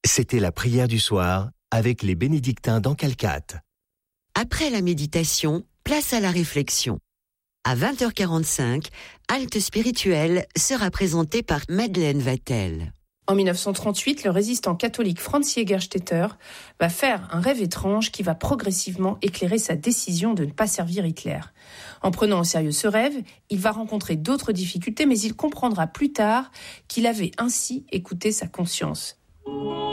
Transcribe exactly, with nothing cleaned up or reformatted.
C'était la prière du soir avec les bénédictins d'Ancalcat. Après la méditation, place à la réflexion. À vingt heures quarante-cinq, Halte spirituelle sera présentée par Madeleine Vatel. En dix-neuf cent trente-huit, le résistant catholique Franz Jägerstätter va faire un rêve étrange qui va progressivement éclairer sa décision de ne pas servir Hitler. En prenant au sérieux ce rêve, il va rencontrer d'autres difficultés, mais il comprendra plus tard qu'il avait ainsi écouté sa conscience.